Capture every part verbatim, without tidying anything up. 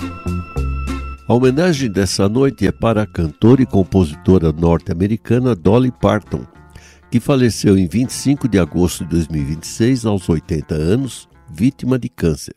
A homenagem dessa noite é para a cantora e compositora norte-americana Dolly Parton, que faleceu em vinte e cinco de agosto de dois mil e vinte e seis, aos oitenta anos, vítima de câncer.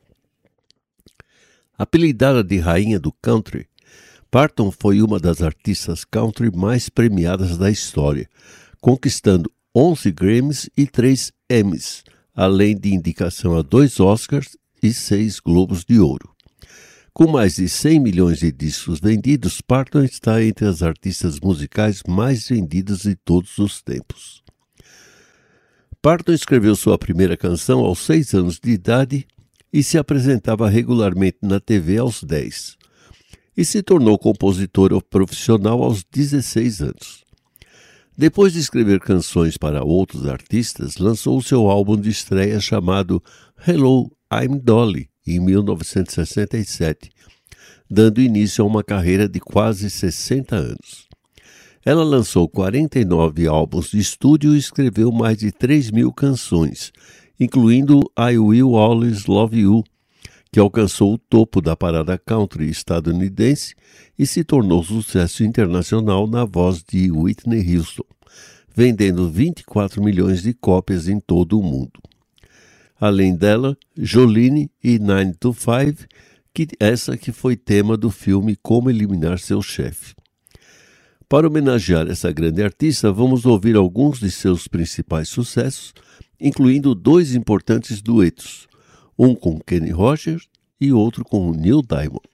Apelidada de Rainha do Country, Parton foi uma das artistas country mais premiadas da história, conquistando onze Grammys e três Emmys, além de indicação a dois Oscars e seis Globos de Ouro. Com mais de cem milhões de discos vendidos, Parton está entre as artistas musicais mais vendidas de todos os tempos. Parton escreveu sua primeira canção aos seis anos de idade e se apresentava regularmente na T V aos dez. E se tornou compositora profissional aos dezesseis anos. Depois de escrever canções para outros artistas, lançou seu álbum de estreia chamado Hello, I'm Dolly, em mil novecentos e sessenta e sete, dando início a uma carreira de quase sessenta anos. Ela lançou quarenta e nove álbuns de estúdio e escreveu mais de três mil canções, incluindo I Will Always Love You, que alcançou o topo da parada country estadunidense e se tornou sucesso internacional na voz de Whitney Houston, vendendo vinte e quatro milhões de cópias em todo o mundo. Além dela, Jolene e nine to five, que essa que foi tema do filme Como Eliminar Seu Chefe. Para homenagear essa grande artista, vamos ouvir alguns de seus principais sucessos, incluindo dois importantes duetos, um com Kenny Rogers e outro com Neil Diamond.